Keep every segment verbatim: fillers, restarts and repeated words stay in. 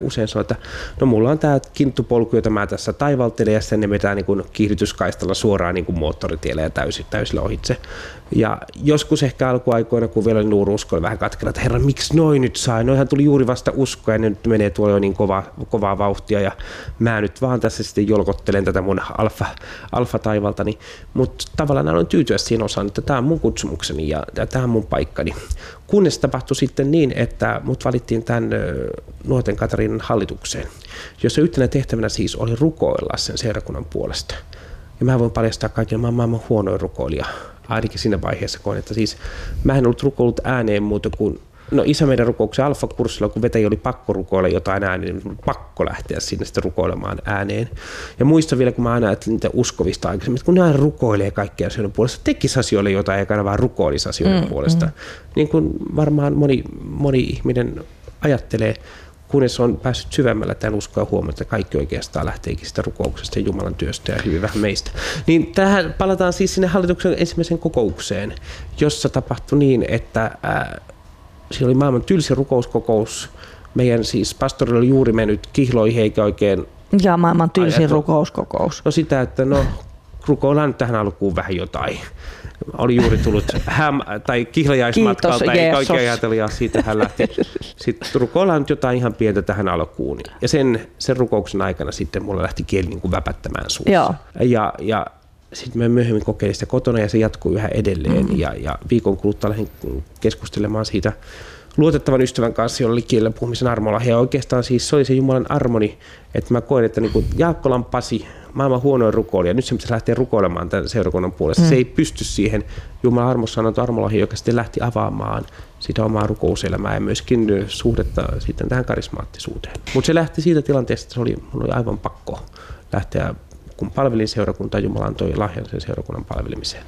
Usein sanoo, että no mulla on tämä kinttupolku, jota mä tässä taivaltelen ja sitten ne vetää niin kuin kiihdytyskaistalla suoraan niin kuin moottoritielle ja täysin, täysillä ohitse. Ja joskus ehkä alkuaikoina, kun vielä nuori usko oli vähän katkella, että herra, miksi noin nyt sai? Noihan tuli juuri vasta uskoa ja ne nyt menee tuolla jo niin kova, kovaa vauhtia ja mä nyt vaan tässä sitten jolkottelen tätä mun alfa, alfa-taivaltani. Mutta tavallaan aloin tyytyä siihen osaan, että tämä on mun kutsumukseni ja, ja tämä on mun paikkani. Kunnes tapahtui sitten niin, että mut valittiin tämän Nuorten Katariinan hallitukseen, jossa yhtenä tehtävänä siis oli rukoilla sen seurakunnan puolesta. Ja mä voin paljastaa kaikille, mä oon maailman huonoin rukoilija. Ainakin siinä vaiheessa, kun että siis mä en ollut rukoillut ääneen muuta kuin no isä meidän rukouksen alfakurssilla, kun vetäjä oli pakko rukoilla jotain ääneen, niin pakko lähteä sinne sitten rukoilemaan ääneen. Ja muistan vielä, kun mä aina ajattelin niitä uskovista aikaisemmin, että kun ne aina rukoilee kaikkia asioiden puolesta, tekisi asioille jotain, eikä aina vaan rukoilisi asioiden mm, puolesta. Mm. Niin kuin varmaan moni, moni ihminen ajattelee, kunnes on päässyt syvemmällä tämän uskoa huomioon, että kaikki oikeastaan lähteekin sitä rukouksesta ja Jumalan työstä ja hyvin vähän meistä. Niin tähän palataan siis sinne hallituksen ensimmäiseen kokoukseen, jossa tapahtui niin, että ää, siinä oli maailman tylsin rukouskokous. Meidän siis pastorilla oli juuri mennyt kihloihin eikä oikein... Ja maailman tylsin ajattu. Rukouskokous. No sitä, että no rukoillaan nyt tähän alkuun vähän jotain. Oli juuri tullut häm, tai kihlajaismatkalta, ei oikein ajatella, ja siitä hän lähti. Sitten rukoillaan nyt jotain ihan pientä tähän alkuun. Ja sen, sen rukouksen aikana sitten mulla lähti kieli niin kuin väpättämään suussa. Joo. Ja, ja sitten mä myöhemmin kokeilin sitä kotona ja se jatkuu yhä edelleen. Mm-hmm. Ja, ja viikon kuluttua lähdin keskustelemaan siitä luotettavan ystävän kanssa, jolla oli kielellä puhumisen armolla. Ja oikeastaan siis se oli se Jumalan armoni, että mä koen, että niin kuin Jaakkolan Pasi, maailman huonoin rukoilija, nyt se pitäisi lähteä rukoilemaan tämän seurakunnan puolesta. Mm. Se ei pysty siihen Jumalan armossa annettu armolahja, joka sitten lähti avaamaan sitä omaa rukouselämää ja myöskin suhdetta sitten tähän karismaattisuuteen. Mutta se lähti siitä tilanteesta, että se oli, mulla oli aivan pakko lähteä, kun palvelin seurakuntaa, Jumala antoi lahjan sen seurakunnan palvelemiseen.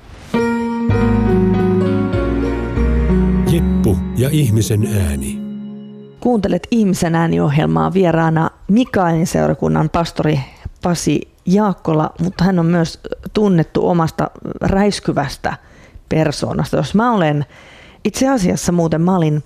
Jeppu ja ihmisen ääni. Kuuntelet Ihmisen ääni-ohjelmaa, vieraana Mikaelin seurakunnan pastori Pasi Jaakkola, mutta hän on myös tunnettu omasta räiskyvästä persoonasta. Jos mä olen, itse asiassa muuten mä olin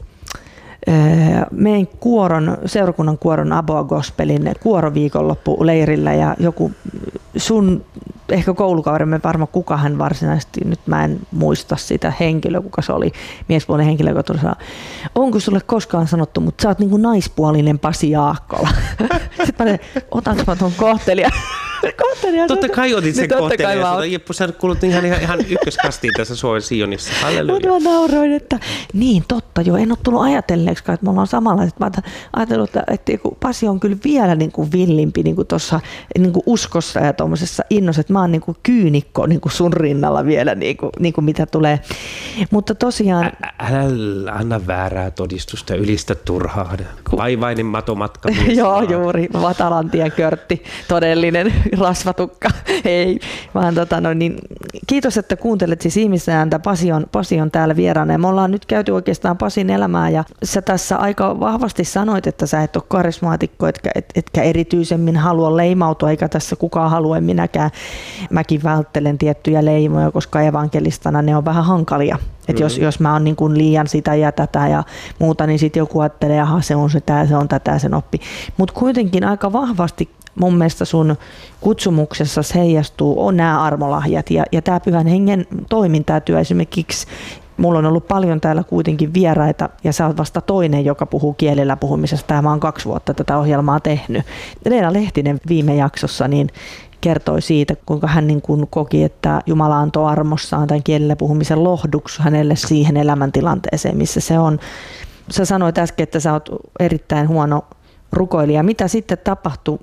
meidän kuoron, seurakunnan kuoron Aboa Gospelin kuoroviikonloppuleirillä ja joku sun ehkä koulukaveremme, varmaan kuka hän varsinaisesti, nyt mä en muista sitä henkilöä, kuka se oli, miespuolinen henkilö, joka tuli sanoa, onko sulle koskaan sanottu, mutta sä oot niin kuin naispuolinen Pasi Jaakkola. Sitten mä otanko mä tuon kohtelijan. Totta kai otit sen kohtelijan. Jeppu, sä kuulut ihan, ihan, ihan ykköskastiin tässä Suomen Sionissa. Halleluja. Mä nauroin, että niin totta jo, en ole tullut ajatelleeksikaan, että me ollaan samanlaiset. Mä ajatellut, että, että Pasi on kyllä vielä niin kuin villimpi niin kuin tuossa niin kuin uskossa ja tuommoisessa innossa, että mä oon niin kuin kyynikko niin kuin sun rinnalla vielä, niin kuin, niin kuin mitä tulee. Mutta tosiaan... Ä, älä anna väärää todistusta ja ylistä turhaa. Vaivainen matomatka. Joo, juuri. Vatalantien körtti, todellinen rasvatukka. Ei, vaan tota, no, niin, kiitos, että kuuntelet siis Ihmisen ääntä. Pasi on, Pasi on täällä vieraana ja me ollaan nyt käyty oikeastaan Pasin elämää ja sä tässä aika vahvasti sanoit, että sä et ole karismaatikko, etkä, et, etkä erityisemmin halua leimautua, eikä tässä kukaan halua, minäkään. Mäkin välttelen tiettyjä leimoja, koska evankelistana ne on vähän hankalia. Että jos, jos mä oon niin kuin liian sitä ja tätä ja muuta, niin sitten joku ajattelee, että se on sitä ja se on tätä ja sen oppi. Mutta kuitenkin aika vahvasti mun mielestä sun kutsumuksessa heijastuu on nämä armolahjat ja, ja tämä Pyhän Hengen toiminta ja työ esimerkiksi. Mulla on ollut paljon täällä kuitenkin vieraita ja sä oot vasta toinen, joka puhuu kielellä puhumisesta. Ja mä oon kaksi vuotta tätä ohjelmaa tehnyt. Leena Lehtinen viime jaksossa niin kertoi siitä, kuinka hän niin kuin koki, että Jumala antoi armossaan tämän kielellä puhumisen lohduksi hänelle siihen elämäntilanteeseen, missä se on. Sä sanoit äsken, että sä oot erittäin huono rukoilija. Mitä sitten tapahtui?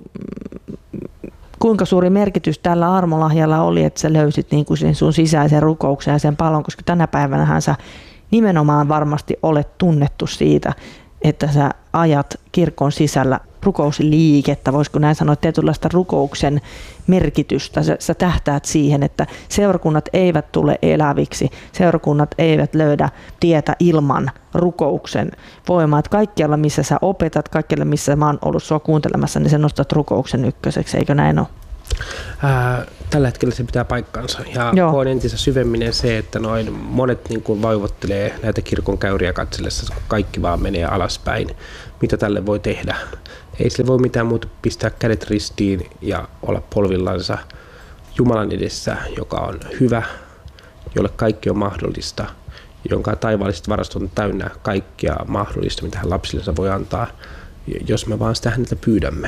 Kuinka suuri merkitys tällä armolahjalla oli, että sä löysit niin kuin sen sun sisäisen rukouksen ja sen palon, koska tänä päivänähän sä nimenomaan varmasti olet tunnettu siitä, että sä ajat kirkon sisällä rukousliikettä, voisiko näin sanoa, tietynlaista rukouksen merkitystä. Sä, sä tähtäät siihen, että seurakunnat eivät tule eläviksi, seurakunnat eivät löydä tietä ilman rukouksen voimaa. Että kaikkialla, missä sä opetat, kaikkialla, missä mä oon ollut sua kuuntelemassa, niin sä nostat rukouksen ykköseksi, eikö näin ole? Ää, tällä hetkellä se pitää paikkansa ja koen entistä syvemminen se, että noin monet niin kuin vaivottelee näitä kirkon käyriä katsellessa, kun kaikki vaan menee alaspäin, mitä tälle voi tehdä. ei sille voi mitään muuta pistää kädet ristiin ja olla polvillansa Jumalan edessä, joka on hyvä, jolle kaikki on mahdollista, jonka taivaalliset varastot on täynnä kaikkea mahdollista, mitä hän lapsillensa voi antaa, jos me vaan sitä häneltä pyydämme.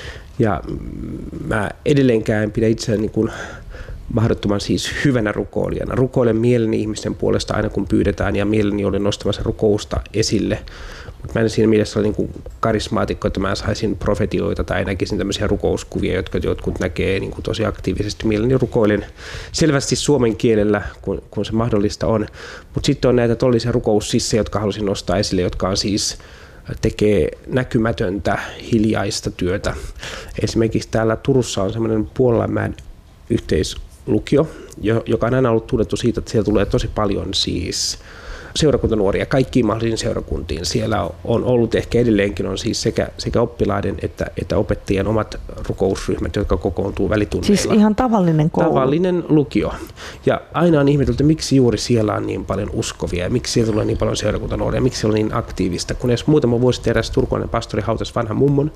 Ja mä edelleenkään en pidä itseäni niin kuin mahdottoman siis hyvänä rukoilijana. Rukoilen mieleni ihmisten puolesta aina kun pyydetään ja mieleni olen nostamassa rukousta esille. Mutta mä en siinä mielessä ole niin kuin karismaatikko, että mä saisin profetioita tai näkisin tämmöisiä rukouskuvia, jotka jotkut näkee niin kuin tosi aktiivisesti. Mieleni rukoilen selvästi suomen kielellä, kun, kun se mahdollista on. Mutta sitten on näitä todellisia rukoussissejä, jotka halusin nostaa esille, jotka on siis tekee näkymätöntä, hiljaista työtä. Esimerkiksi täällä Turussa on semmoinen Puolanmäen yhteislukio, joka on aina ollut tunnettu siitä, että siellä tulee tosi paljon siis seurakuntanuoria kaikkiin mahdollisiin seurakuntiin. Siellä on ollut, ehkä edelleenkin on siis sekä, sekä oppilaiden että, että opettajien omat rukousryhmät, jotka kokoontuu välitunneilla. Siis ihan tavallinen koulu. Tavallinen lukio. Ja aina on ihmetelty, että miksi juuri siellä on niin paljon uskovia ja miksi siellä tulee niin paljon seurakuntanuoria, miksi siellä on niin aktiivista. Kun edes muutama vuosi sitten eräs turkulainen pastori hautasi vanhan mummon,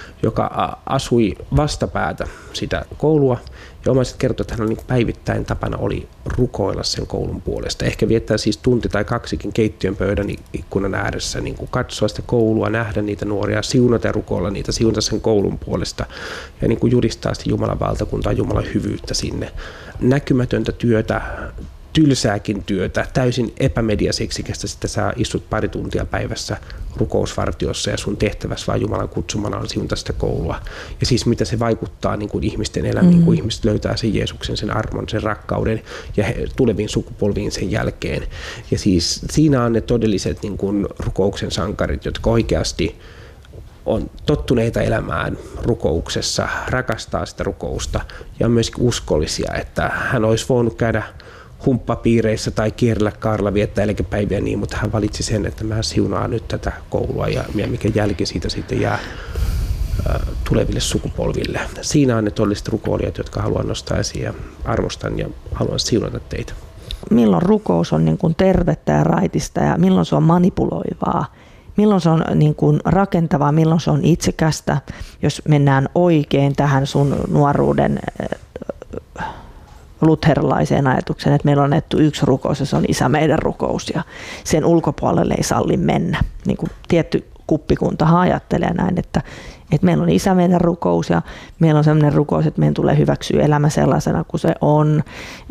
joka asui vastapäätä sitä koulua. Ja omaiset kertoi, että hän oli päivittäin tapana oli rukoilla sen koulun puolesta. Ehkä viettää siis tunti tai kaksikin keittiön pöydän ikkunan ääressä, niin kuin katsoa sitä koulua, nähdä niitä nuoria, siunata ja rukoilla niitä, siunata sen koulun puolesta ja niin kuin julistaa sitä Jumalan valtakuntaa, Jumalan hyvyyttä sinne. Näkymätöntä työtä, tylsääkin työtä, täysin epämediaseksikästä, sitten sä istut pari tuntia päivässä rukousvartiossa ja sun tehtävässä vaan Jumalan kutsumana on siunata sitä koulua. Ja siis mitä se vaikuttaa niin kuin ihmisten elämiin, mm. kun ihmiset löytää sen Jeesuksen, sen armon, sen rakkauden ja tuleviin sukupolviin sen jälkeen. Ja siis siinä on ne todelliset niin kuin rukouksen sankarit, jotka oikeasti on tottuneita elämään rukouksessa, rakastaa sitä rukousta ja on myöskin uskollisia, että hän olisi voinut käydä humppapiireissä tai kierrellä kaarella viettää eläkepäiviä niin, mutta hän valitsi sen, että mä siunaan nyt tätä koulua ja mikä jälki siitä sitten jää ä, tuleville sukupolville. Siinä on ne todelliset rukoilijat, jotka haluan nostaa esiin ja arvostan ja haluan siunata teitä. Milloin rukous on niin kuin tervettä ja raitista ja milloin se on manipuloivaa? Milloin se on niin kuin rakentavaa, milloin se on itsekästä, jos mennään oikein tähän sun nuoruuden luterilaiseen ajatukseen, että meillä on annettu yksi rukous ja se on Isä meidän rukous ja sen ulkopuolelle ei salli mennä. Niin kuin tietty kuppikuntahan ajattelee näin, että, että meillä on Isä meidän rukous ja meillä on sellainen rukous, että meidän tulee hyväksyä elämä sellaisena kuin se on.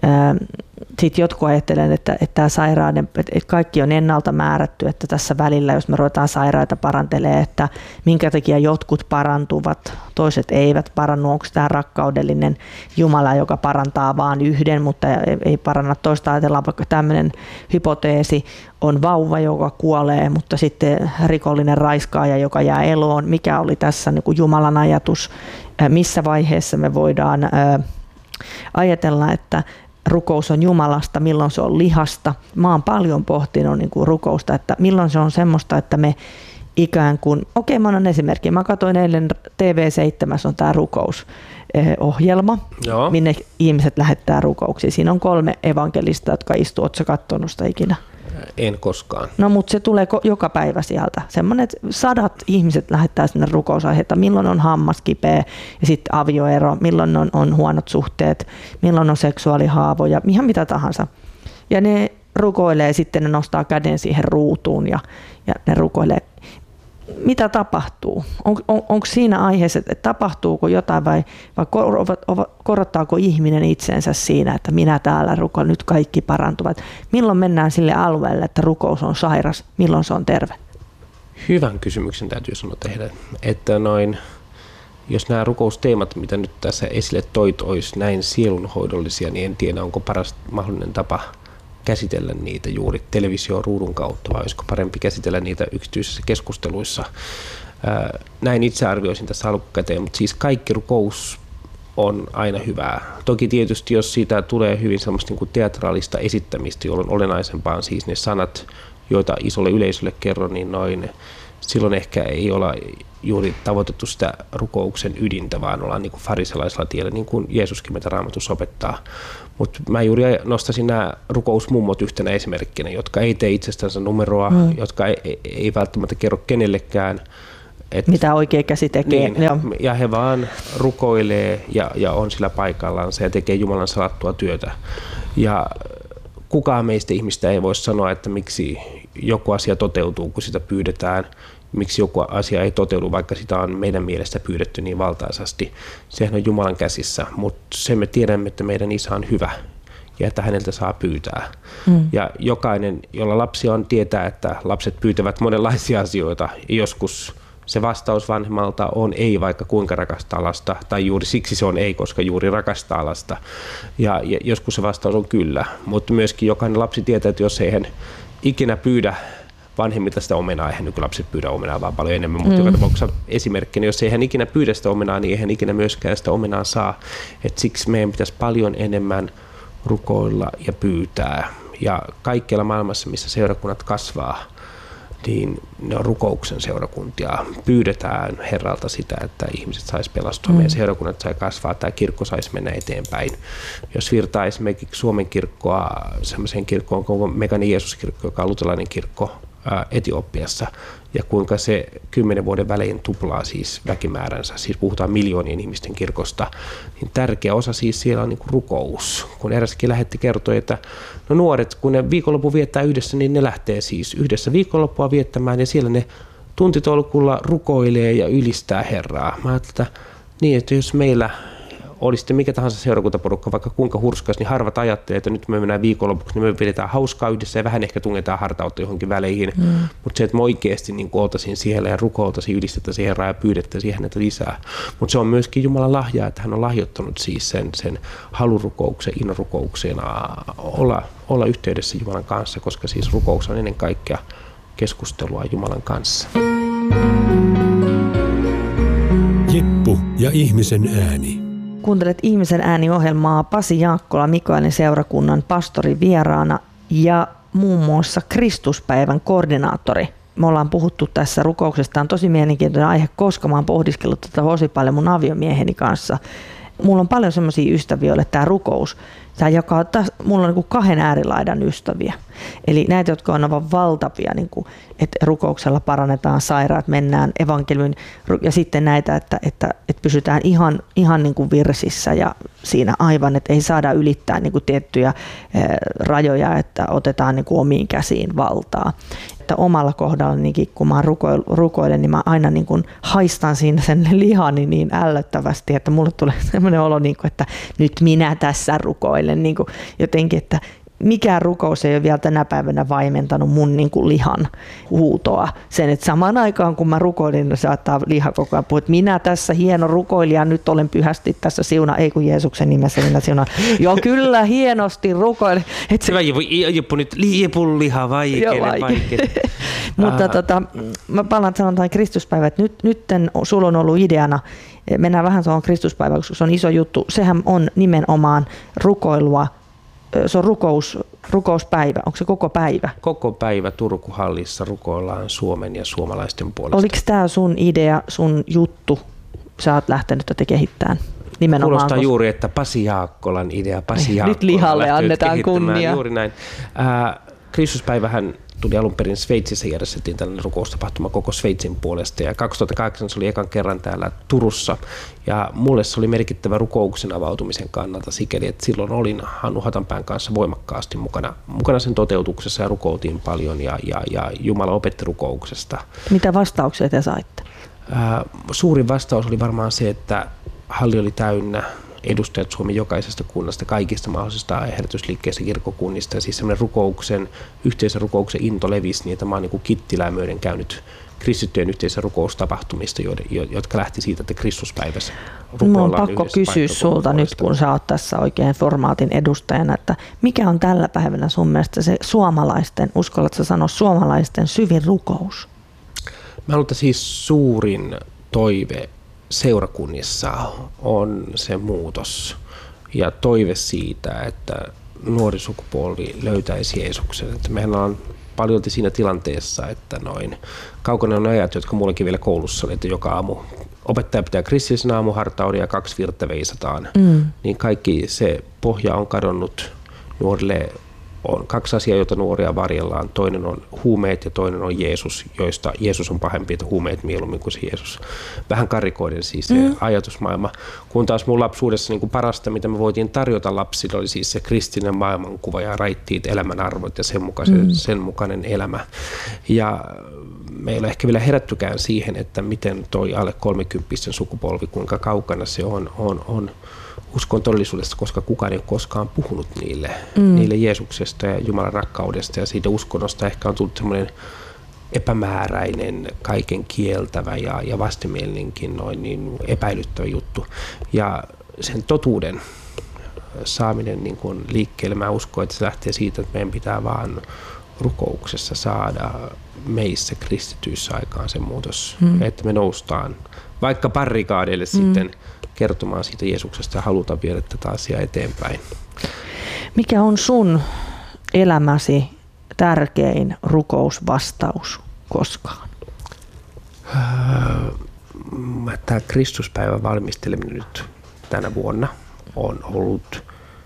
Sitten jotkut ajattelevat, että, että tämä sairauden, että kaikki on ennalta määrätty, että tässä välillä, jos me ruvetaan sairaita parantelemaan, että minkä takia jotkut parantuvat, toiset eivät parannu, onko tämä rakkaudellinen Jumala, joka parantaa vain yhden, mutta ei paranna toista. Ajatellaan vaikka tämmöinen hypoteesi, on vauva, joka kuolee, mutta sitten rikollinen raiskaaja, joka jää eloon. Mikä oli tässä niin kuin Jumalan ajatus, missä vaiheessa me voidaan ajatella, että rukous on Jumalasta, milloin se on lihasta. Mä oon paljon pohtinut niin kuin rukousta, että milloin se on semmoista, että me ikään kuin, okei mä annan esimerkki, mä katsoin eilen T V seitsemän on tämä rukousohjelma, Joo. minne ihmiset lähettää rukouksia. Siinä on kolme evankelista, jotka istuu, ootko sä kattonut sitä ikinä? En koskaan. No mutta se tulee joka päivä sieltä. Semmoinen, että sadat ihmiset lähettää sinne rukousaiheita, milloin on hammas kipeä ja sitten avioero, milloin on, on huonot suhteet, milloin on seksuaalihaavoja, ihan mitä tahansa. Ja ne rukoilee sitten, ne nostaa käden siihen ruutuun ja, ja ne rukoilee. Mitä tapahtuu? On, on, onko siinä aiheessa, että tapahtuuko jotain vai, vai korottaako ihminen itsensä siinä, että minä täällä rukoilen, nyt kaikki parantuvat? Milloin mennään sille alueelle, että rukous on sairas, milloin se on terve? Hyvän kysymyksen täytyy sanoa tehdä, että noin, jos nämä rukousteemat, mitä nyt tässä esille toit, olisi näin sielunhoidollisia, niin en tiedä, onko paras mahdollinen tapa käsitellä niitä juuri televisioruudun kautta, vai olisiko parempi käsitellä niitä yksityisissä keskusteluissa. Näin itse arvioisin tässä alkukäteen, mutta siis kaikki rukous on aina hyvää. Toki tietysti, jos siitä tulee hyvin semmoista niin kuin teatraalista esittämistä, jolloin olennaisempaa on siis ne sanat, joita isolle yleisölle kerron, niin noin, silloin ehkä ei olla juuri tavoitettu sitä rukouksen ydintä, vaan ollaan niin kuin fariselaisella tiellä, niin kuin Jeesuskin meitä Raamatussa opettaa. Mutta mä juuri nostaisin nämä rukousmummot yhtenä esimerkkinä, jotka ei tee itsestänsä numeroa, mm. jotka ei, ei, ei välttämättä kerro kenellekään Et, mitä oikea käsi tekee. Niin, ja he vaan rukoilee ja, ja on sillä paikallaan ja tekee Jumalan salattua työtä. Ja kukaan meistä ihmistä ei voi sanoa, että miksi joku asia toteutuu, kun sitä pyydetään. Miksi joku asia ei toteudu, vaikka sitä on meidän mielestä pyydetty niin valtaisasti. Sehän on Jumalan käsissä, mutta sen me tiedämme, että meidän Isä on hyvä ja että häneltä saa pyytää. Mm. Ja jokainen, jolla lapsi on, tietää, että lapset pyytävät monenlaisia asioita. Joskus se vastaus vanhemmalta on ei, vaikka kuinka rakastaa lasta, tai juuri siksi se on ei, koska juuri rakastaa lasta. Ja, ja joskus se vastaus on kyllä, mutta myöskin jokainen lapsi tietää, että jos ei hän ikinä pyydä vanhemmilta sitä omenaa, eihän nykylapset pyydä omenaa vaan paljon enemmän, mutta mm. joka tapauksessa esimerkkinä, jos ei hän ikinä pyydä sitä omenaa, niin ei hän ikinä myöskään sitä omenaa saa. Et siksi meidän pitäisi paljon enemmän rukoilla ja pyytää. Ja kaikkialla maailmassa, missä seurakunnat kasvaa, niin ne on rukouksen seurakuntia. Pyydetään Herralta sitä, että ihmiset sais pelastua, mm. meidän seurakunnat sai kasvaa, tämä kirkko saisi mennä eteenpäin. Jos virtaa esimerkiksi Suomen kirkkoa sellaiseen kirkkoon kuin Megani Jeesuskirkko, joka on luterilainen kirkko ää, Etiopiassa, ja kuinka se kymmenen vuoden välein tuplaa siis väkimääränsä, siis puhutaan miljoonien ihmisten kirkosta, niin tärkeä osa siis siellä on niin kuin rukous. Kun eräskin lähetti kertoi, että no nuoret, kun ne viikonloppu viettää yhdessä, niin ne lähtee siis yhdessä viikonloppua viettämään ja siellä ne tuntitolkulla rukoilee ja ylistää Herraa. Mä ajattelin, että niin, että jos meillä olisi sitten mikä tahansa seurakuntaporukka, vaikka kuinka hurskas, niin harvat ajattelee, että nyt me mennään viikonlopuksi, niin me pidetään hauskaa yhdessä ja vähän ehkä tungetaan hartautta johonkin väleihin. Mm. Mutta se, että me oikeasti niin oltaisiin siellä ja rukoiltaisiin, ylistettäisiin Herraa ja pyydettäisiin häneltä lisää. Mutta se on myöskin Jumalan lahja, että hän on lahjoittanut siis sen, sen halurukouksen, innorukouksen olla, olla yhteydessä Jumalan kanssa, koska siis rukous on ennen kaikkea keskustelua Jumalan kanssa. Jeppu ja ihmisen ääni. Kuuntelet Ihmisen ääni-ohjelmaa Pasi Jaakkola, Mikaelin seurakunnan pastori vieraana ja muun muassa Kristuspäivän koordinaattori. Me ollaan puhuttu tässä rukouksesta, on tosi mielenkiintoinen aihe, koska mä oon pohdiskellut tätä tosi paljon mun aviomieheni kanssa. Mulla on paljon semmoisia ystäviä, joille tämä rukous, tämä jakaa, mulla on niin kuin kahden äärilaidan ystäviä. Eli näitä, jotka on aivan valtavia, niin kuin, että rukouksella parannetaan sairaat, mennään evankeliumin, ja sitten näitä, että, että, että pysytään ihan, ihan niin kuin virsissä ja siinä aivan, että ei saada ylittää niin kuin tiettyjä rajoja, että otetaan niin kuin omiin käsiin valtaa. Että omalla kohdalla, niin kun mä rukoilen, niin mä aina niin kuin haistan siinä sen lihani niin ällöttävästi, että mulle tulee sellainen olo, niin kuin, että nyt minä tässä rukoilen. Niin kuin jotenkin, että mikään rukous ei ole vielä tänä päivänä vaimentanut mun niin kuin lihan huutoa. Sen, että samaan aikaan kun mä rukoilin, niin saattaa liha koko ajan puhua, että minä tässä hieno rukoilija, nyt olen pyhästi tässä siuna, ei kun Jeesuksen nimessä minä siunaan. Joo, kyllä hienosti rukoilin. Se Jeppu nyt liipun liha vaikeinen vaikeinen. Mutta tota, mä palaan sanotaan Kristuspäivä, että nyt, nytten sulla on ollut ideana, mennään vähän tuohon Kristuspäivään, koska se on iso juttu. Sehän on nimenomaan rukoilua. Se on rukous, rukouspäivä. Onko se koko päivä? Koko päivä Turku-hallissa rukoillaan Suomen ja suomalaisten puolesta. Oliko tämä sun idea, sun juttu? Sä oot lähtenyt tätä kehittämään nimenomaan. Kuulostaa koska... juuri, että Pasi Jaakkolan idea. Pasi Jaakkola nyt lihalle annetaan kunnia. Juuri näin. Äh, Kristuspäivähän tuli alun perin Sveitsissä, järjestettiin tällainen rukoustapahtuma koko Sveitsin puolesta ja kaksituhattakahdeksan se oli ekan kerran täällä Turussa ja mulle se oli merkittävä rukouksen avautumisen kannalta sikäli, että silloin olin Hannu Hatanpään kanssa voimakkaasti mukana, mukana sen toteutuksessa ja rukoiltiin paljon ja, ja, ja Jumala opetti rukouksesta. Mitä vastauksia te saitte? Äh, suurin vastaus oli varmaan se, että halli oli täynnä edustajat Suomen jokaisesta kunnasta, kaikista mahdollisista herätysliikkeistä, kirkkokunnista. Ja siis semmoinen rukouksen, yhteisen rukouksen into levisi, niin että mä oon niin kuin Kittilää myöden käynyt kristittyjen yhteisen rukoustapahtumista, jotka lähti siitä, että Kristuspäivässä rukoillaan yhdessä. Mun on pakko kysyä sulta nyt, kun sä oot tässä oikein formaatin edustajana, että mikä on tällä päivänä sun mielestä se suomalaisten, uskallatko sanoa suomalaisten syvin rukous? Mä haluan, että siis suurin toive seurakunnissa on se muutos ja toive siitä, että nuori sukupolvi löytäisi Jeesuksen. Että meillä on paljolti siinä tilanteessa, että noin kaukana on ajat, jotka mullakin vielä koulussa oli, että joka aamu opettaja pitää kristillisen aamuhartauden ja kaksi virttä veisataan. Mm. Niin kaikki se pohja on kadonnut nuorille on kaksi asiaa, joita nuoria varjellaan. Toinen on huumeet ja toinen on Jeesus, joista Jeesus on pahempi, että huumeet mieluummin kuin se Jeesus. Vähän karikoiden siis se mm. ajatusmaailma. Kun taas mun lapsuudessa niin kuin parasta, mitä me voitiin tarjota lapsille, oli siis se kristillinen maailmankuva ja raittiit elämänarvot ja sen mukainen, mm. sen mukainen elämä. Ja me ei ole ehkä vielä herättykään siihen, että miten toi alle kolmekymppisten sukupolvi, kuinka kaukana se on, on, on uskon todellisuudesta, koska kukaan ei ole koskaan puhunut niille, mm. niille Jeesuksesta ja Jumalan rakkaudesta ja siitä uskonnosta. Ehkä on tullut semmoinen epämääräinen, kaiken kieltävä ja, ja vastenmielinenkin noin niin epäilyttävä juttu. Ja sen totuuden saaminen niin kuin liikkeelle, mä uskon, että se lähtee siitä, että meidän pitää vaan rukouksessa saada meissä kristityissä aikaan se muutos, mm. että me noustaan vaikka barrikaadeille mm. sitten kertomaan siitä Jeesuksesta ja halutaan viedä tätä asiaa eteenpäin. Mikä on sun elämäsi tärkein rukousvastaus koskaan? Tämä Kristuspäivän valmisteleminen nyt tänä vuonna on ollut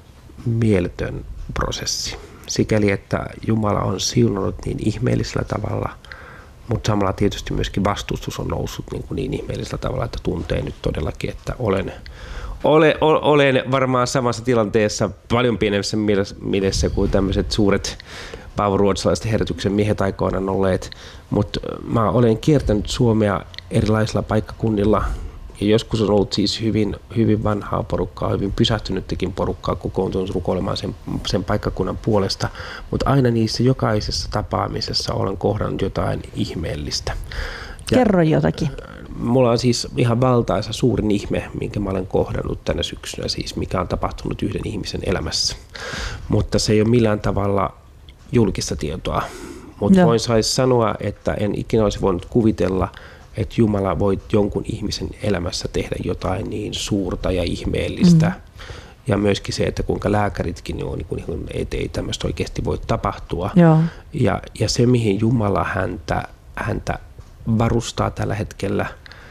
mieletön prosessi. Sikäli, että Jumala on siunannut niin ihmeellisellä tavalla, mutta samalla tietysti myöskin vastustus on noussut niin, kuin niin ihmeellisellä tavalla, että tuntee nyt todellakin, että olen, olen, olen varmaan samassa tilanteessa paljon pienemmässä mielessä kuin tämmöiset suuret paavoruotsalaiset herätyksen miehet aikoinaan olleet. Mutta mä olen kiertänyt Suomea erilaisilla paikkakunnilla. Ja joskus on ollut siis hyvin, hyvin vanhaa porukkaa, hyvin pysähtynytkin porukkaa kokoontunut rukoilemaan sen, sen paikkakunnan puolesta, mutta aina niissä jokaisessa tapaamisessa olen kohdannut jotain ihmeellistä. Ja kerro jotakin. Mulla on siis ihan valtaisa suurin ihme, minkä mä olen kohdannut tänä syksynä, siis mikä on tapahtunut yhden ihmisen elämässä. Mutta se ei ole millään tavalla julkista tietoa, mutta no. voin sais sanoa, että en ikinä olisi voinut kuvitella, että Jumala voi jonkun ihmisen elämässä tehdä jotain niin suurta ja ihmeellistä. Mm. Ja myöskin se, että kuinka lääkäritkin on, niin että ei tämmöistä oikeasti voi tapahtua. Ja, ja se, mihin Jumala häntä, häntä varustaa tällä hetkellä,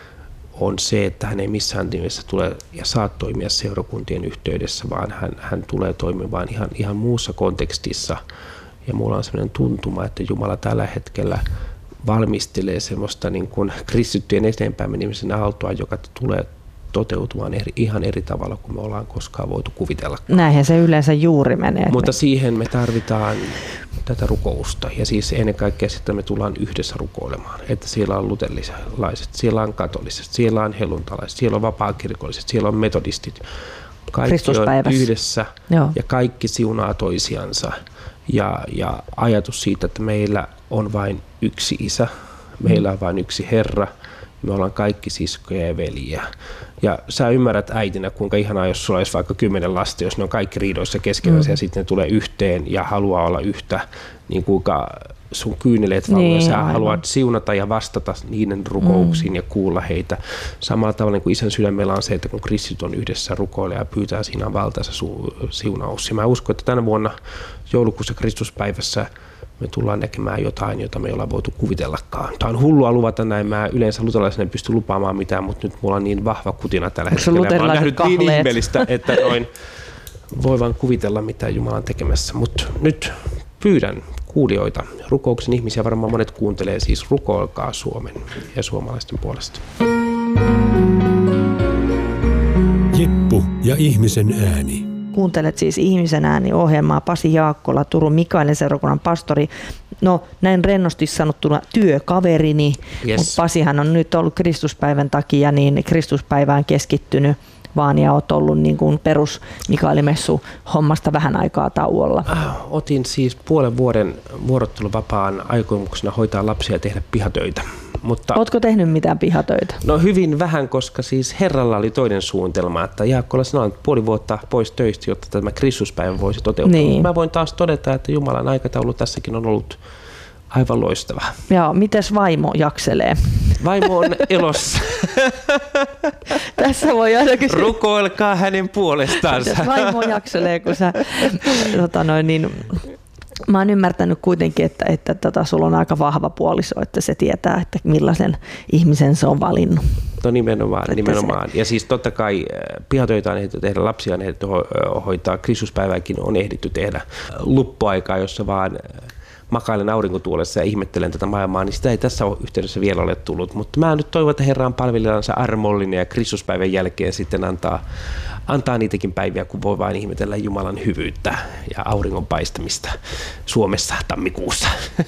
on se, että hän ei missään nimessä tule ja saa toimia seurakuntien yhteydessä, vaan hän, hän tulee toimimaan ihan, ihan muussa kontekstissa. Ja mulla on sellainen tuntuma, että Jumala tällä hetkellä valmistelee semmoista niin kuin kristittyjen eteenpäin menimisen aaltoa, joka tulee toteutumaan eri, ihan eri tavalla kuin me ollaan koskaan voitu kuvitella. Näinhän se yleensä juuri menee. Mutta me... siihen me tarvitaan tätä rukousta ja siis ennen kaikkea sitten me tullaan yhdessä rukoilemaan, että siellä on luterilaiset, siellä on katoliset, siellä on helluntalaiset, siellä on vapaakirkolliset, siellä on metodistit. Kaikki on yhdessä Joo. ja kaikki siunaa toisiansa. Ja, ja ajatus siitä, että meillä on vain yksi isä, meillä on vain yksi Herra, me ollaan kaikki siskoja ja veljiä. Ja sä ymmärrät äitinä, kuinka ihanaa, jos sulla olisi vaikka kymmenen lasta, jos ne on kaikki riidoissa keskenään mm. ja sitten ne tulee yhteen ja haluaa olla yhtä, niin kuinka sun kyyneleet valuu niin, sä aivan. haluat siunata ja vastata niiden rukouksiin mm. ja kuulla heitä. Samalla tavalla niin kuin isän sydämellä on se, että kun kristit on yhdessä rukoilee ja pyytää, siinä on valtaisa su- siunaus. Ja mä uskon, että tänä vuonna joulukuussa Kristuspäivässä me tullaan näkemään jotain, jota me ei olla voitu kuvitellakaan. Tämä on hullua luvata näin. Mä yleensä luterilaisena en pysty lupaamaan mitään, mutta nyt mulla on niin vahva kutina tällä hetkellä. Mä oon nähnyt kahleet. Niin ihmeellistä, että noin voi vaan kuvitella, mitä Jumala on tekemässä. Mutta nyt pyydän kuulijoita, rukouksen ihmisiä, varmaan monet kuuntelee, siis rukoilkaa Suomen ja suomalaisten puolesta. Jeppu ja ihmisen ääni. Kuuntelet siis Ihmisen ääni-ohjelmaa. Pasi Jaakkola, Turun Mikaelin seurakunnan pastori. No näin rennosti sanottuna työkaverini, yes. Mutta Pasihan on nyt ollut Kristuspäivän takia niin Kristuspäivään keskittynyt vaan ja olet ollut niin kuin perus Mikaelimessu hommasta vähän aikaa tauolla. Otin siis puolen vuoden vuorotteluvapaan aikomuksena hoitaa lapsia ja tehdä pihatöitä. Mutta ootko tehnyt mitään pihatöitä? No hyvin vähän, koska siis Herralla oli toinen suunnitelma, että Jaakkola sinä olet puoli vuotta pois töistä, jotta tämä Kristuspäivä voisi toteutua. Niin. Mä voin taas todeta, että Jumalan aikataulu tässäkin on ollut aivan loistava. Joo, mites vaimo jakselee? Vaimo on elossa. Tässä voi aina kysyä. Rukoilkaa hänen puolestaansa. Mites vaimo jakselee, kun sä tota noin, niin, mä oon ymmärtänyt kuitenkin, että, että tota, sulla on aika vahva puoliso, että se tietää, että millaisen ihmisen se on valinnut. No nimenomaan, nimenomaan. Se... Ja siis totta kai pihatöitä on ehditty tehdä, lapsia on ehditty hoitaa, Kristuspäivääkin on ehditty tehdä luppuaikaa, jossa vaan makailen aurinkotuolessa ja ihmettelen tätä maailmaa, niin sitä ei tässä yhteydessä vielä ole tullut. Mutta mä nyt toivon, että Herra on palvelijansa armollinen ja Kristuspäivän jälkeen sitten antaa, antaa niitäkin päiviä, kun voi vain ihmetellä Jumalan hyvyyttä ja auringon paistamista Suomessa tammikuussa.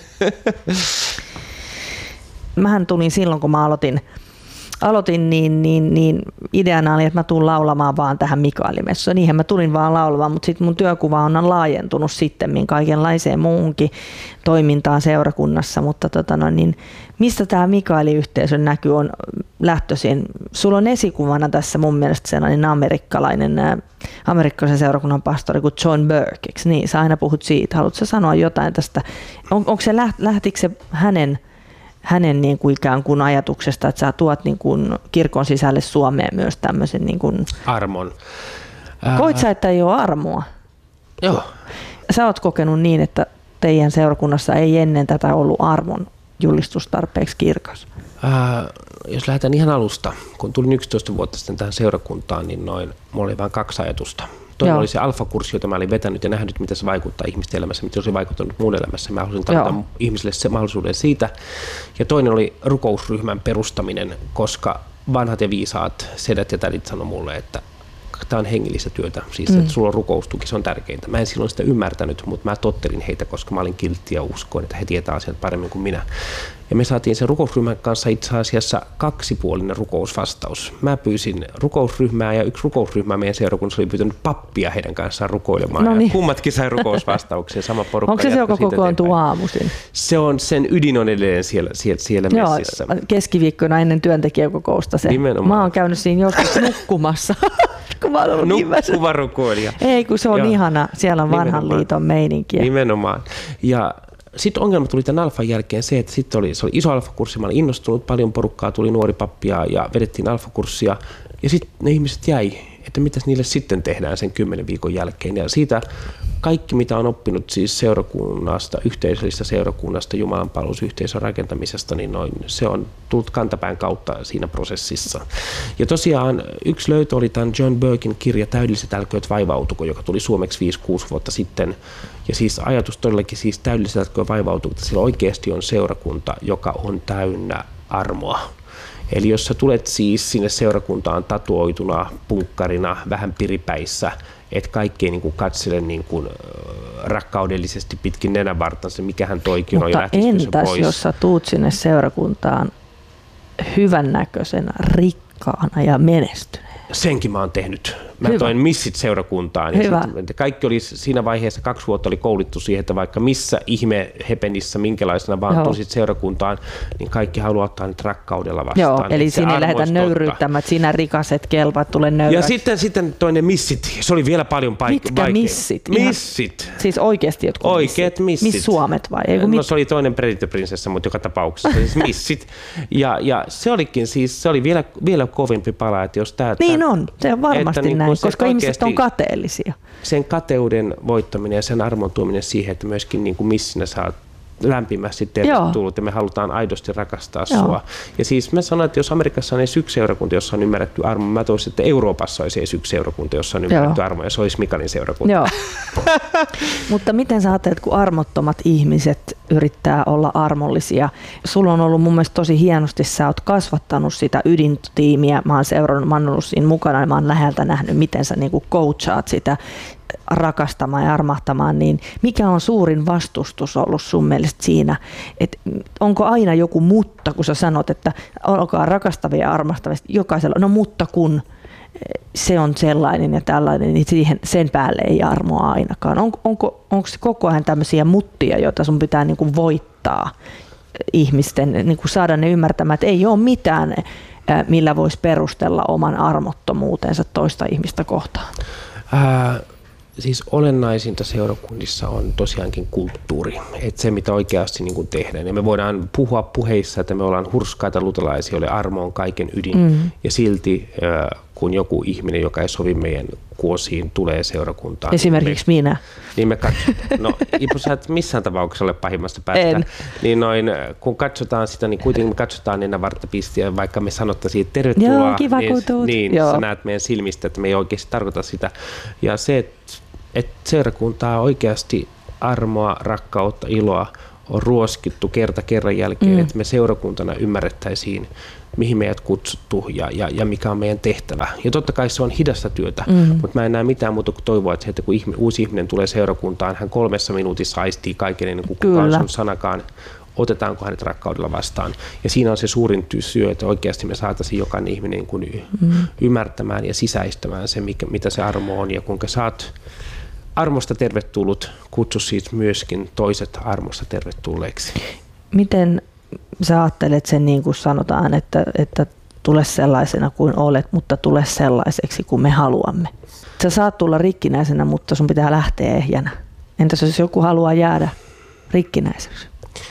Mähän tulin silloin, kun mä aloitin, aloitin niin, niin, niin ideana oli, että mä tuun laulamaan vaan tähän Mikaelimessuun. Niinhän mä tulin vaan laulamaan, mutta sitten mun työkuva on laajentunut sitten kaikenlaiseen muuhunkin toimintaan seurakunnassa. Mutta tota no, niin, mistä tämä Mikaeli-yhteisön näky on lähtöisin? Sulla on esikuvana tässä mun mielestä sellainen amerikkalainen, amerikkalaisen seurakunnan pastori kuin John Burke, eikö niin? Sä aina puhut siitä. Haluatko sä sanoa jotain tästä? On, onko se, lähtikö se hänen hänen niin kuin ikään kuin ajatuksesta, että sä tuot niin kuin kirkon sisälle Suomeen myös tämmöisen niin kuin... armon. Koit sä, että ei ole armoa? Joo. Sä oot kokenut niin, että teidän seurakunnassa ei ennen tätä ollut armon julistus tarpeeksi kirkas? Ää, jos lähdetään ihan alusta, kun tulin yksitoista vuotta sitten tähän seurakuntaan, niin noin, mulla oli vain kaksi ajatusta. Toinen Joo. oli se alfakurssi, jota mä olin vetänyt ja nähnyt, mitä se vaikuttaa ihmisten elämässä, mitä se on vaikuttanut muun elämässä. Mä halusin tarjota Joo. ihmisille se mahdollisuuden siitä. Ja toinen oli rukousryhmän perustaminen, koska vanhat ja viisaat sedät ja tädit sanoi mulle, että tämä on hengellistä työtä, siis mm. että sulla on rukoustuki, se on tärkeintä. Mä en silloin sitä ymmärtänyt, mutta mä tottelin heitä, koska mä olin kiltti ja uskoin, että he tietää asiat paremmin kuin minä. Ja me saatiin sen rukousryhmän kanssa itse asiassa kaksipuolinen rukousvastaus. Mä pyysin rukousryhmää ja yksi rukousryhmä meidän seurakunnassa oli pyytänyt pappia heidän kanssaan rukoilemaan. No niin. Ja kummatkin sai rukousvastauksia, sama porukka. Onko se se, joka kokoontuu aamuisin? Se on, sen ydin on edelleen siellä, siellä, siellä Joo, messissä. Keskiviikkona ennen työntekijäkokousta se. Nimenomaan. Mä oon käynyt siinä joskus nukkumassa. Nukkuva rukoilija. Ei, kun se on Joo. ihana. Siellä on vanhan Nimenomaan. liiton meininkiä. Nimenomaan. Ja sitten ongelma tuli tämän alfan jälkeen se, että sitten oli, se oli iso alfakurssi, mä olin innostunut, paljon porukkaa, tuli nuori pappia ja vedettiin alfakurssia. Ja sitten ne ihmiset jäi, että mitäs niille sitten tehdään sen kymmenen viikon jälkeen. Ja siitä kaikki, mitä on oppinut siis seurakunnasta, yhteisöllisestä seurakunnasta, jumalanpalvelusyhteisön rakentamisesta, niin noin, se on tullut kantapään kautta siinä prosessissa. Ja tosiaan yksi löytö oli tämän John Burken kirja Täydelliset älkööt vaivautuko, joka tuli suomeksi viisi kuusi vuotta sitten. Ja siis ajatus todellakin siis täydelliset älkööt vaivautuko, että sillä oikeasti on seurakunta, joka on täynnä armoa. Eli jos sä tulet siis sinne seurakuntaan tatuoituna, punkkarina, vähän piripäissä, et kaikki ei niin kuin katsele niin kuin rakkaudellisesti pitkin nenänvartansa, mikähän toikin on. Mutta entäs jos sä tuut sinne seurakuntaan hyvännäköisenä, rikkaana ja menestyneenä? Senkin mä oon tehnyt. Mä Hyvä. toin missit seurakuntaan. Ja sit, kaikki oli siinä vaiheessa, kaksi vuotta oli koulittu siihen, että vaikka missä ihme hepenissä, minkälaisena vaan tulisit seurakuntaan, niin kaikki haluaa ottaa nyt rakkaudella vastaan. Joo, eli sinne ei lähdetä nöyryyttämään, että sinä rikaset kelpat, tule nöyräksi. Ja sitten, sitten toinen missit, se oli vielä paljon paik- Mitkä vaikein. missit? Missit. Ihan, siis oikeasti jotkut Oikeat missit. Miss Suomet vai? Eiku, no mit? se oli toinen Predator-prinsessa, mutta joka tapauksessa siis missit. Ja, ja se olikin siis, se oli vielä, vielä kovempi pala, että jos tää... Niin on, se on varmasti näin, niin koska ihmiset on kateellisia. Sen kateuden voittaminen ja sen armon tuominen siihen, että myöskin niin kuin missinä saat lämpimästi tervetullut ja me halutaan aidosti rakastaa Joo. sua. Ja siis mä sanoin, että jos Amerikassa on edes yksi seurakunta, jossa on ymmärretty armo, mä toivoisin, että Euroopassa olisi edes yksi seurakunta, jossa on ymmärretty Joo. armo ja se olisi Mikaelin seurakunta. Joo. Mutta miten sä ajattelet, kun armottomat ihmiset yrittää olla armollisia? Sulla on ollut mun mielestä tosi hienosti, sä oot kasvattanut sitä ydintiimiä, mä oon seurannut, mä oon ollut siinä mukana ja mä oon läheltä nähnyt, miten sä niin kuin coachaat sitä rakastamaan ja armahtamaan, niin mikä on suurin vastustus ollut sun mielestä siinä, että onko aina joku mutta, kun sä sanot, että olkaa rakastavia ja armastavia, jokaisella, no mutta kun se on sellainen ja tällainen, niin siihen, sen päälle ei armoa ainakaan. On, onko, onko se koko ajan tämmöisiä muttia, joita sun pitää niin kuin voittaa ihmisten, niin kuin saada ne ymmärtämään, että ei ole mitään, millä voisi perustella oman armottomuutensa toista ihmistä kohtaan? Ää... Siis olennaisinta seurakunnissa on tosiaankin kulttuuri, että se mitä oikeasti niin kuin tehdään. Ja me voidaan puhua puheissa, että me ollaan hurskaita luterilaisia, joille armo on kaiken ydin. Mm. Ja silti kun joku ihminen, joka ei sovi meidän kuosiin tulee seurakuntaan. Esimerkiksi me, minä. Niin me katsotaan, no Ipo, sä et missään tapauksessa ole pahimmasta päästä. En. Niin noin, kun katsotaan sitä, niin kuitenkin me katsotaan ennen varttapistiä, vaikka me sanottaisiin tervetuloa. Joo, kiva niin, kun tuut. niin Joo. sä näet meidän silmistä, että me ei oikeasti tarkoita sitä. Ja se, että et seurakuntaa oikeasti armoa, rakkautta, iloa on ruoskittu kerta kerran jälkeen, mm. että me seurakuntana ymmärrettäisiin, mihin meidät kutsuttu ja, ja, ja mikä on meidän tehtävä. Ja totta kai se on hidasta työtä, mm. mutta mä en näe mitään muuta kuin toivoa, että, se, että kun ihminen, uusi ihminen tulee seurakuntaan, hän kolmessa minuutissa aistii kaiken ennen kuin kukaan sun sanakaan, otetaanko hänet rakkaudella vastaan. Ja siinä on se suurin syy, että oikeasti me saataisiin jokainen ihminen niin kuin mm. ymmärtämään ja sisäistämään se, mikä, mitä se armo on ja kuinka sä oot armosta tervetullut, kutsu siis myöskin toiset armosta tervetulleeksi. Miten sä ajattelet sen, niin kuin sanotaan, että, että tule sellaisena kuin olet, mutta tule sellaiseksi kuin me haluamme? Sä saat tulla rikkinäisenä, mutta sun pitää lähteä ehjänä. Entäs jos joku haluaa jäädä rikkinäiseksi?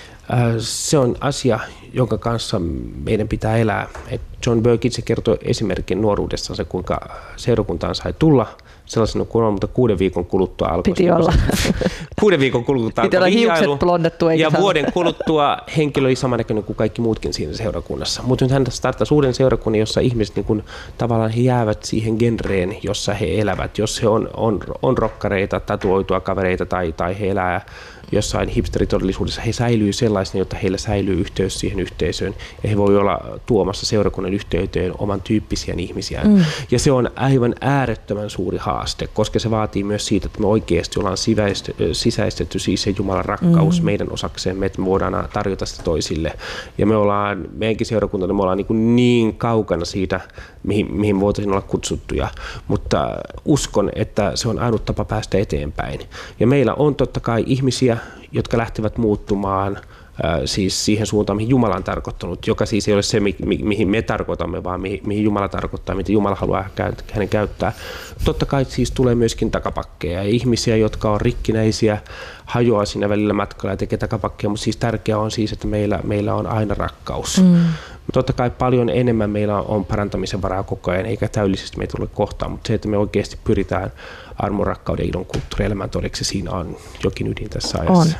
Se on asia, jonka kanssa meidän pitää elää. John Burke itse kertoi esimerkin nuoruudessaan, kuinka seurakuntaan sai tulla sellaisena kuin on, mutta kuuden viikon kuluttua alkoi. Piti olla. Kuuden viikon kuluttua Piti olla hiukset blondettu. Ja saada. Vuoden kuluttua henkilö oli samannäköinen kuin kaikki muutkin siinä seurakunnassa. Mutta nyt hän starttasi uuden seurakunnan, jossa ihmiset niin kun, tavallaan he jäävät siihen genreen, jossa he elävät. Jos he on, on, on rokkareita, tatuoitua kavereita tai, tai he elää jossain hipsteritodellisuudessa, he säilyy sellaisena, jotta heillä säilyy yhteys siihen yhteisöön. Ja he voi olla tuomassa seurakunnan yhteyteen oman tyyppisiä ihmisiä. Mm. Ja se on aivan äärettömän suuri haaste, koska se vaatii myös siitä, että me oikeasti ollaan sisäistetty siis se Jumalan rakkaus mm. meidän osaksemme, että me voidaan tarjota sitä toisille. Ja me ollaan, meidänkin seurakuntana, me ollaan niin, niin kaukana siitä, mihin, mihin voitaisiin olla kutsuttuja. Mutta uskon, että se on ainut tapa päästä eteenpäin. Ja meillä on totta kai ihmisiä, jotka lähtevät muuttumaan äh, siis siihen suuntaan, mihin Jumala on tarkoittanut, joka siis ei ole se, mi- mi- mihin me tarkoitamme, vaan mihin, mihin Jumala tarkoittaa, mitä Jumala haluaa hänen käyttää. Totta kai siis tulee myöskin takapakkeja ja ihmisiä, jotka on rikkinäisiä, hajoaa siinä välillä matkalla ja tekee takapakkeja, mutta siis tärkeää on siis, että meillä, meillä on aina rakkaus. Mm. Totta kai paljon enemmän meillä on parantamisen varaa koko ajan, eikä täydellisesti meitä tule kohtaan, mutta se, että me oikeasti pyritään armon, rakkauden, ilon, kulttuuri, elämän todeksi, siinä on jokin ydin tässä ajassa. On.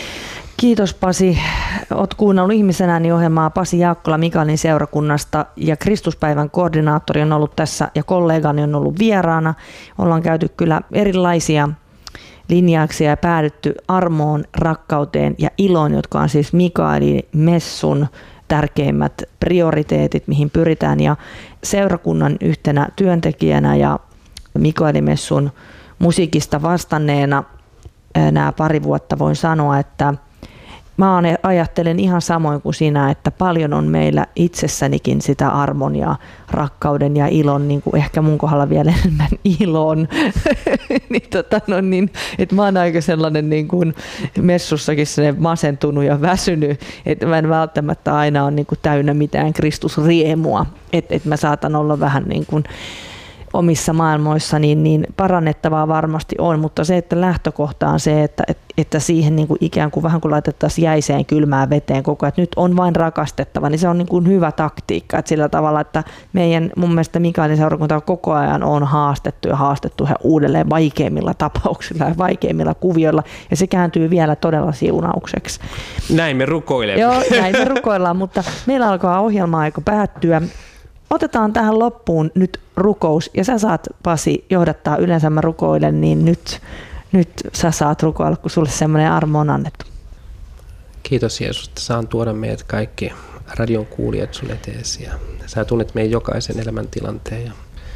Kiitos Pasi. Olet kuunnellut Ihmisenääni -ohjelmaa Pasi Jaakkola Mikaelin seurakunnasta ja Kristuspäivän koordinaattori on ollut tässä ja kollegani on ollut vieraana. Ollaan käyty kyllä erilaisia linjauksia ja päädytty armoon, rakkauteen ja iloon, jotka on siis Mikaelin messun tärkeimmät prioriteetit, mihin pyritään. Ja seurakunnan yhtenä työntekijänä ja Mikaelin messun musiikista vastanneena nämä pari vuotta voin sanoa, että mä ajattelen ihan samoin kuin sinä, että paljon on meillä itsessänikin sitä armon ja rakkauden ja ilon, niin kuin ehkä mun kohdalla vielä enemmän ilon. niin, tota, no niin, että mä oon aika sellainen niin kuin messussakin masentunut ja väsynyt, että mä en välttämättä aina ole niin kuin täynnä mitään Kristusriemua, että et mä saatan olla vähän niin kuin omissa maailmoissa, niin, niin parannettavaa varmasti on, mutta se, että lähtökohta on se, että, että siihen niin kuin ikään kuin vähän kuin laitettaisiin jäiseen kylmään veteen koko ajan, että nyt on vain rakastettava, niin se on niin kuin hyvä taktiikka, että sillä tavalla, että meidän mun mielestä Mikaelin seurakunta koko ajan on haastettu ja haastettu ihan uudelleen vaikeimmilla tapauksilla ja vaikeimmilla kuvioilla, ja se kääntyy vielä todella siunaukseksi. Näin me rukoilemme. Joo, näin me rukoillaan, mutta meillä alkaa ohjelma-aika päättyä. Otetaan tähän loppuun nyt rukous, ja sä saat, Pasi, johdattaa, yleensä mä rukoilen, niin nyt, nyt sä saat rukoilla, kun sulle semmoinen armo on annettu. Kiitos Jeesus, että saan tuoda meidät kaikki radion kuulijat sun eteesi, ja sä tunnet meidän jokaisen elämäntilanteen, ja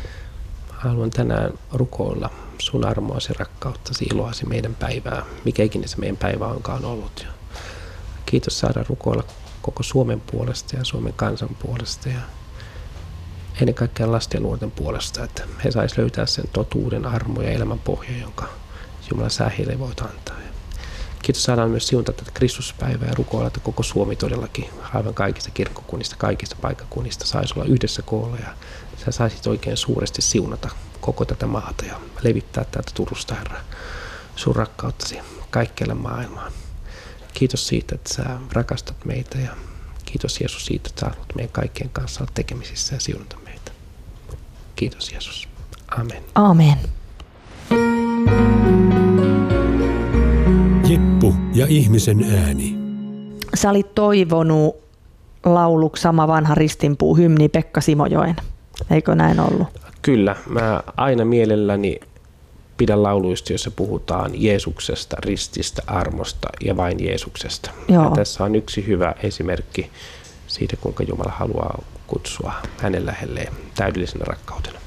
haluan tänään rukoilla sun armoasi, rakkauttasi, iloasi meidän päivää, mikä ikinä se meidän päivä onkaan ollut. Ja kiitos saada rukoilla koko Suomen puolesta ja Suomen kansan puolesta, ja ennen kaikkea lasten ja nuorten puolesta, että he saisivat löytää sen totuuden, armo ja elämän pohja, jonka Jumala sä heille voit antaa. Kiitos, saadaan myös siunata tätä Kristuspäivää ja rukoilla, että koko Suomi todellakin aivan kaikista kirkkokunnista, kaikista paikkakunnista saisi olla yhdessä koolla ja sä saisit oikein suuresti siunata koko tätä maata ja levittää täältä Turusta, Herra, sun rakkauttasi kaikkialle maailmaan. Kiitos siitä, että sä rakastat meitä ja kiitos Jeesus siitä, että sä haluat meidän kaikkien kanssa olla tekemisissä ja siunata meitä. Kiitos Jeesus. Amen. Amen. ja ihmisen ääni. Sä olit toivonut lauluksi Sama vanha ristinpuu hymni Pekka Simojoen. Eikö näin ollut? Kyllä, mä aina mielelläni pidän lauluista, joissa puhutaan Jeesuksesta, rististä, armosta ja vain Jeesuksesta. Ja tässä on yksi hyvä esimerkki siitä, kuinka Jumala haluaa kutsua hänen lähelleen täydellisenä rakkautena.